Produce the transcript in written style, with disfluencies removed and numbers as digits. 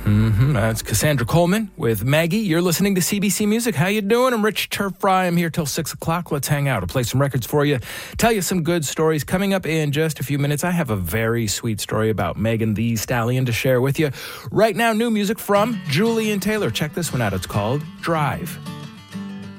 That's Cassandra Coleman with Maggie. You're listening to CBC Music. How you doing? I'm Rich Turfry. I'm here till 6 o'clock. Let's hang out. I'll play some records for you, tell you some good stories. Coming up in just a few minutes, I have a very sweet story about Megan Thee Stallion to share with you. Right now, new music from Julian Taylor. Check this one out. It's called Drive.